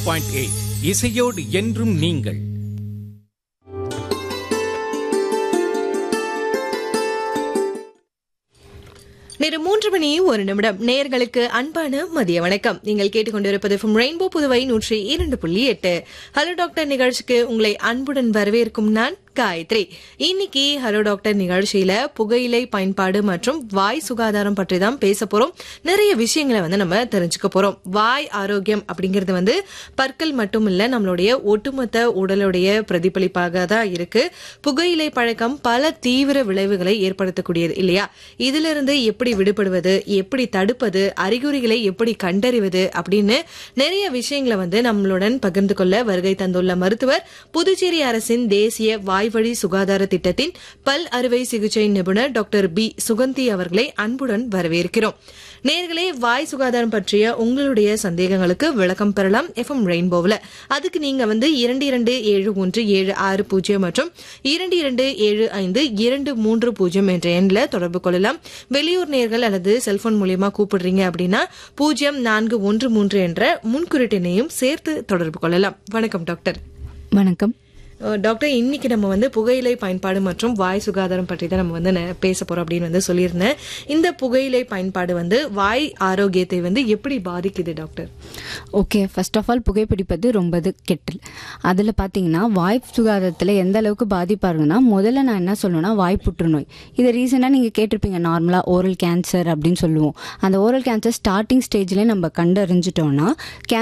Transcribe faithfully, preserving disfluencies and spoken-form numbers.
Point eight இசையோடு என்றும் நீங்கள். நேரு மூன்று மணி ஒரு நிமிடம். நேயர்களுக்கு அன்பான மதிய வணக்கம். நீங்கள் கேட்டுக்கொண்டிருப்பது ஃப்ரம் ரெயின்போ புதுவை நூற்றி இரண்டு புள்ளி எட்டு ஹலோ டாக்டர் நிகழ்ச்சிக்கு உங்களை அன்புடன் வரவேற்கும் நான் காயத்ரி. இன்னைக்கு ஹலோ டாக்டர் நிகழ்ச்சியில புகையிலை பயன்பாடு மற்றும் வாய் சுகாதாரம் பற்றி தான் பேச போறோம். நிறைய விஷயங்களை வந்து நம்ம தெரிஞ்சுக்க போறோம். வாய் ஆரோக்கியம் அப்படிங்கிறது வந்து பற்கள் மட்டும் இல்ல, நம்மளுடைய ஒட்டுமொத்த உடலுடைய பிரதிபலிப்பாக தான் இருக்கு. புகையிலை பழக்கம் பல தீவிர விளைவுகளை ஏற்படுத்தக்கூடியது இல்லையா? இதுல இருந்து எப்படி விடுபடுவது, எப்படி தடுப்பது, அறிகுறிகளை எப்படி கண்டறிவது அப்படின்னு நிறைய விஷயங்களை வந்து நம்மளுடன் பகிர்ந்து கொள்ள வருகை தந்துள்ள மருத்துவர், புதுச்சேரி அரசின் தேசிய வாய்வழி சுகாதார திட்டத்தின் பல் அறுவை சிகிச்சை நிபுணர் டாக்டர் பி சுகந்தி அவர்களை அன்புடன் வரவேற்கிறோம். நேர்களே, வாய் சுகாதாரம் பற்றிய உங்களுடைய சந்தேகங்களுக்கு விளக்கம் பெறலாம் எஃப்எம் ரெயின்போவில். அதுக்கு நீங்க வந்து இரண்டு இரண்டு ஏழு ஒன்று ஏழு ஆறு பூஜ்ஜியம் மற்றும் இரண்டு இரண்டு ஏழு ஐந்து இரண்டு மூன்று பூஜ்ஜியம் என்ற எண்ணில் தொடர்பு கொள்ளலாம். வெளியூர் நேர்கள் அல்லது செல்போன் மூலியமா கூப்பிடுறீங்க அப்படின்னா பூஜ்ஜியம் நான்கு ஒன்று மூன்று என்ற முன்குறிட்டினையும் சேர்த்து தொடர்பு கொள்ளலாம். வணக்கம் டாக்டர். வணக்கம் டாக்டர். இன்னைக்கு நம்ம வந்து புகையிலை பயன்பாடு மற்றும் வாய் சுகாதாரம் பற்றி தான் நம்ம வந்து பேச போறோம் அப்படின்னு வந்து சொல்லியிருந்தேன். இந்த புகையிலை பயன்பாடு வந்து வாய் ஆரோக்கியத்தை வந்து எப்படி பாதிக்குது doctor? Okay, first of all புகைப்பிடிப்பது ரொம்ப கெட்டல். அதில் பார்த்தீங்கன்னா வாய் சுகாதாரத்தில் எந்த அளவுக்கு பாதிப்பாருங்கன்னா, முதல்ல நான் என்ன சொல்லணும்னா வாய் புற்றுநோய். இதை ரீசெண்டாக நீங்கள் கேட்டிருப்பீங்க, நார்மலாக ஓரல் கேன்சர் அப்படின்னு சொல்லுவோம். அந்த ஓரல் கேன்சர் ஸ்டார்டிங் ஸ்டேஜ்லேயே நம்ம கண்டறிஞ்சிட்டோம்னா